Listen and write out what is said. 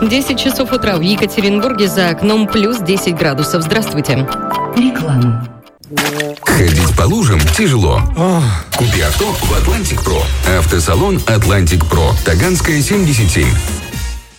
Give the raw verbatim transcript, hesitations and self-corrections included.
десять часов утра в Екатеринбурге, за окном плюс десять градусов. Здравствуйте. Реклама. Ходить по лужам тяжело. Купи авто в Atlantic Pro. Автосалон Atlantic Pro. Таганская, семьдесят семь.